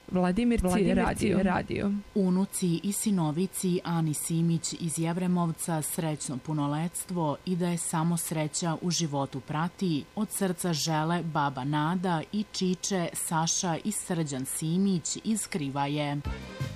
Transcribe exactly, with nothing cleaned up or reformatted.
Vladimirci radio. radio. Unuci i sinovici Ani Simić iz Jevremovca srećno punoletstvo i da je samo sreća u životu prati, od srca žele baba Nada i čiče Saša i Srđan Simić iz Krivaje.